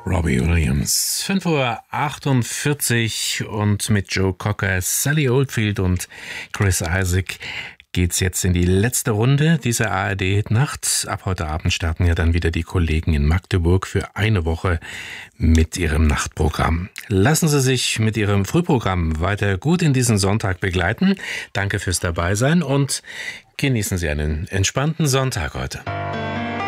Robbie Williams. 5:48 Uhr und mit Joe Cocker, Sally Oldfield und Chris Isaak geht's jetzt in die letzte Runde dieser ARD-Nacht. Ab heute Abend starten ja dann wieder die Kollegen in Magdeburg für eine Woche mit ihrem Nachtprogramm. Lassen Sie sich mit Ihrem Frühprogramm weiter gut in diesen Sonntag begleiten. Danke fürs Dabeisein und genießen Sie einen entspannten Sonntag heute.